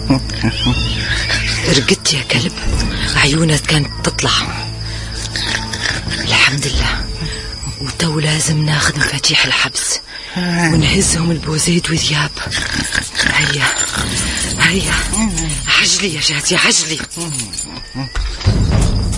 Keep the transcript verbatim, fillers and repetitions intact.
رقدت يا كلب، عيونك كانت تطلع. الحمد لله. وتو لازم ناخذ مفاتيح الحبس ونهزهم البوزيد وذياب. هيا هيا عجلي يا جاتي عجلي.